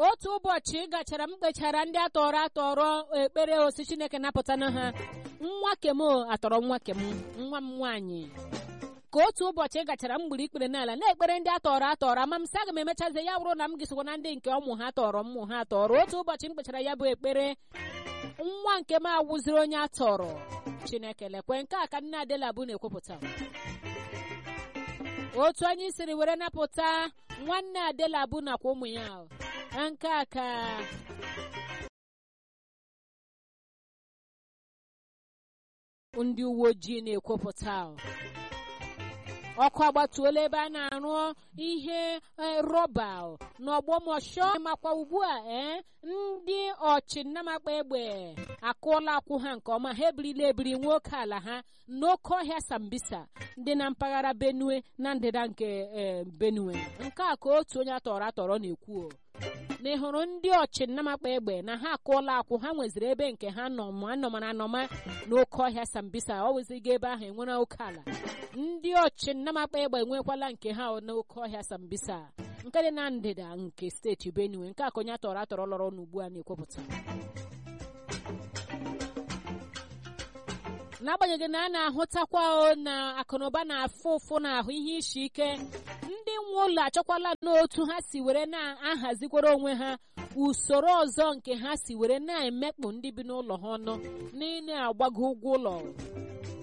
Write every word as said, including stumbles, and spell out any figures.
otu ụbọchị gachara m kpechara ndị atọrọ atọrọ ekpere osi Chineke napụta na ha nwa kem atọrọ nwa kem nwa m nwaanyị ka otu ụbọchị gachara m gburu ikpere n'ala na-ekpere ndị atọrọ atọrọ ama m sị aga m emechazi ya bụrụ na m gịsokwa na ndị nke ụmụ ha tọrọ mmụ ha tọrọ. Otu ụbọchị m kpechara ya bụ ekpere nwa nke m awụziri onye atọrọ. Chineke lekwe nke a ka nne Adelabu na-ekwupụta otu anyị siri were napụta nwanne Adelabu nakwa ụmụ ya. Nke a ka ndị uwe ojii na-ekwupụta. Ọkụ agbatuola ebe a na-arụ ihe rọba n'Ọgbọmọshọ makwa ugbu a ee ndị ọchịnnamakpa egbe akụọla akwụ ha nke ọma. Ha ebirila ebiri nwoke ala ha n'oke ọhịa Sambisa dị na mpaghara Benue na ndịda nke Benue. Nke a ka otu onye atọrọ atọrọ na-ekwu na ịhụrụ ndị ọchịnnamakpa egbe na ha akụọla akwụ ha nweziri ebe nke ha nọ ma anọmara anọma n'oke ọhịa Sambisa. Ọ weziga ebe ahụ enwere oke ala. Ndị ọchịnnamakpa egbe enwekwala nke ha n'oke ọhịa Sambisa nke dị na ndịda nke steeti Benue. Nke a ka onye atọrọ atọrọ lọrọ n'ugbu a na-ekwupụta. N'agbanyeghị na a na-ahụtakwa na akụnụba na-afụ ụfụ n'ahụ ihe isi ike, ndị nwe ụlọ achọkwala n'otu ha si were na-ahazikwara onwe ha usoro ọzọ nke ha si were na-emekpu ndị bi n'ụlọ ha ọnụ n'ịna agbago ụgwọ ụlọ.